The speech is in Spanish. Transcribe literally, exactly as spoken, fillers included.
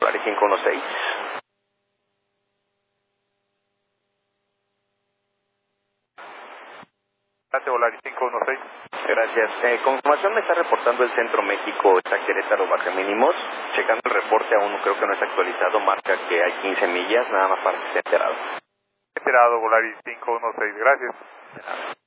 Volaris cinco uno seis. Volaris cinco uno seis. Gracias. Eh, confirmación me está reportando el Centro México, está Querétaro baja mínimos. Checando el reporte aún creo que no está actualizado, marca que hay quince millas, nada más para que esté enterado. Enterado, Volaris cinco uno seis, gracias.